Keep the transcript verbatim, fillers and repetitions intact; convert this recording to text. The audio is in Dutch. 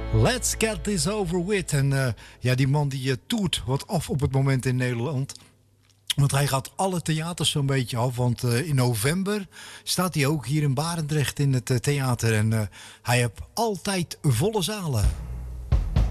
Let's get this over with. En uh, ja, die man die uh, toert wat af op het moment in Nederland. Want hij gaat alle theaters zo'n beetje af. Want uh, in november staat hij ook hier in Barendrecht in het uh, theater. En uh, hij heeft altijd volle zalen.